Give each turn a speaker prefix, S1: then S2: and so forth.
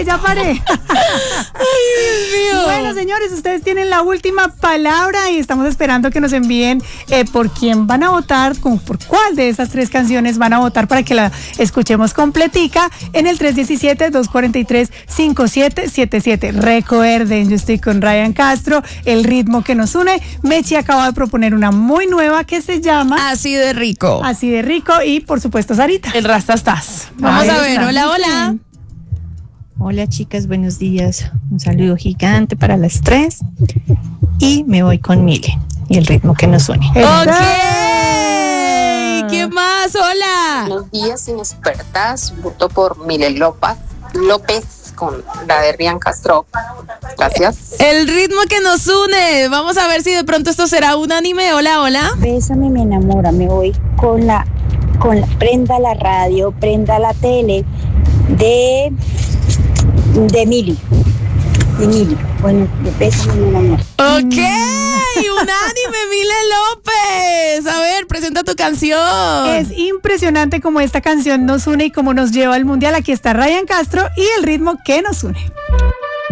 S1: ya paré.
S2: Ay, Dios mío.
S1: Bueno, señores, ustedes tienen la última palabra y estamos esperando que nos envíen por quién van a votar, por cuál de estas tres canciones van a votar para que la escuchemos completica en el 317-243-5777. Recuerden, yo estoy con Ryan Castro, el ritmo que nos une. Mechi acaba de proponer una muy nueva que se llama
S2: Así de rico.
S1: Así de rico y, por supuesto, Sarita.
S2: El Rastastas. Vamos
S1: Ahí
S2: a ver,
S1: está.
S2: hola, hola.
S3: Hola chicas, buenos días. Un saludo gigante para las tres. Y me voy con Mile y el ritmo que nos une.
S2: Ok. ¿Qué más? Hola.
S4: Buenos días, inexpertas. Voto por Mile López con la de Ryan Castro. Gracias.
S2: El ritmo que nos une. Vamos a ver si de pronto esto será unánime. Hola, hola.
S5: Bésame, me enamora, me voy con la prenda la radio, prenda la tele de Mili. De Mili. Bueno, de Bésame, me enamora.
S2: Ok, unánime, Mile López. A ver, presenta tu canción.
S1: Es impresionante cómo esta canción nos une y cómo nos lleva al mundial. Aquí está Ryan Castro y el ritmo que nos une.